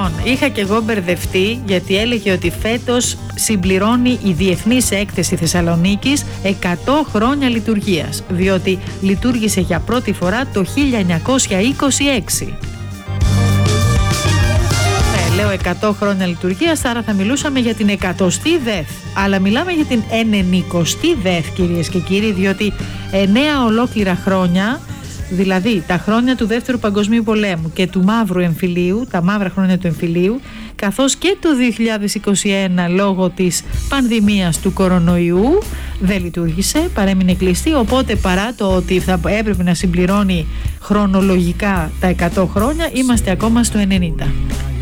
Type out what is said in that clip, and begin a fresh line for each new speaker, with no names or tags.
Λοιπόν, είχα και εγώ μπερδευτεί γιατί έλεγε ότι φέτος συμπληρώνει η Διεθνής Έκθεση Θεσσαλονίκης 100 χρόνια λειτουργίας, διότι λειτουργήσε για πρώτη φορά το 1926. Λέω 100 χρόνια λειτουργίας, άρα θα μιλούσαμε για την 100η ΔΕΘ. Αλλά μιλάμε για την 90η ΔΕΘ, κυρίες και κύριοι, διότι 9 ολόκληρα χρόνια, δηλαδή τα χρόνια του Δεύτερου Παγκοσμίου Πολέμου και του Μαύρου Εμφυλίου, τα μαύρα χρόνια του Εμφυλίου, καθώς και το 2021 λόγω της πανδημίας του κορονοϊού δεν λειτουργήσε, παρέμεινε κλειστή, οπότε παρά το ότι θα έπρεπε να συμπληρώνει χρονολογικά τα 100 χρόνια, είμαστε ακόμα στο 90.